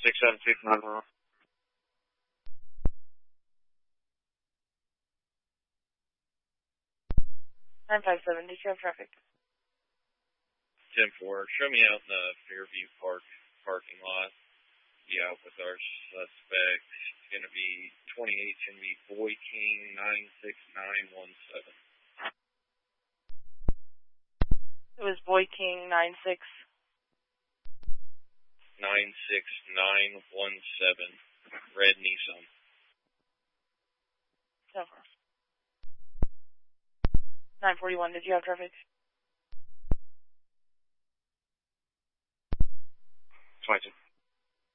676 957, did you have traffic? 10-4, show me out in the Fairview Park parking lot. Be out with our suspect. It's going to be 28, it's going to be Boy King 96917. It was Boy King 96917, red Nissan. 10-4. 941, did you have traffic? 22.